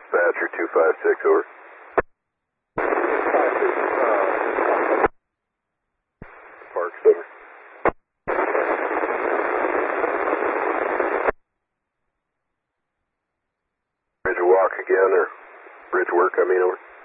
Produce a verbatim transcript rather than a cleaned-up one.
Dispatcher two five six, over. Parks, over. Bridge walk again, or bridge work, I mean, over.